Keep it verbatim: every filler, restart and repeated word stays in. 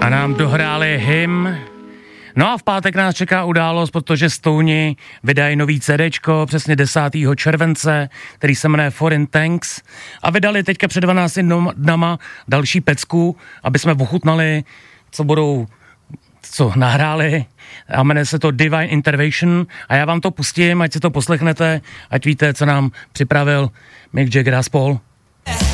A nám dohráli hymn. No a v pátek nás čeká událost, protože Stouni vydají nový CDčko přesně desátého července, který se jmenuje Foreign Tanks, a vydali teďka před dvanácti dnama další pecku, aby jsme ochutnali, co budou, co nahráli, a jmenuje se to Divine Intervention, a já vám to pustím, ať si to poslechnete, ať víte, co nám připravil Mick Jagger a spol.